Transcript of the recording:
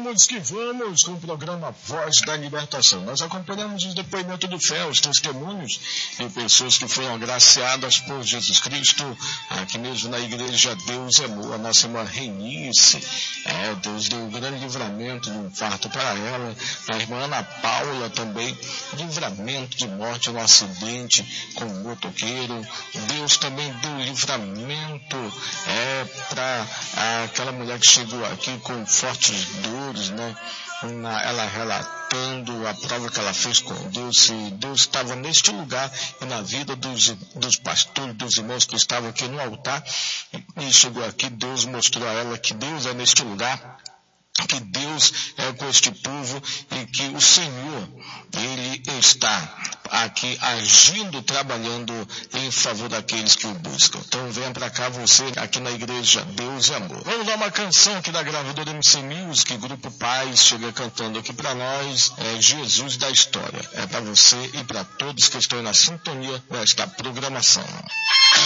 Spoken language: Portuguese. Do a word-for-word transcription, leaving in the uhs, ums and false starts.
Vamos que vamos com o programa Voz da Libertação. Nós acompanhamos os depoimentos de fé, os testemunhos de pessoas que foram agraciadas por Jesus Cristo, aqui mesmo na igreja Deus é Amor. A nossa irmã Reinice, é, Deus deu um grande livramento de um infarto para ela. A irmã Ana Paula também, livramento de morte no acidente com o motoqueiro. Deus também deu livramento é, para aquela mulher que chegou aqui com fortes dores, né? Na, ela relatando a prova que ela fez com Deus, e Deus estava neste lugar e na vida dos, dos pastores, dos irmãos que estavam aqui no altar, e chegou aqui, Deus mostrou a ela que Deus é neste lugar, que Deus é com este povo e que o Senhor, Ele está aqui agindo, trabalhando em favor daqueles que o buscam. Então venha para cá você, aqui na igreja Deus é Amor. Vamos dar uma canção aqui da gravadora M C Music, Grupo Paz, chega cantando aqui para nós, é Jesus da História. É para você e para todos que estão na sintonia desta programação.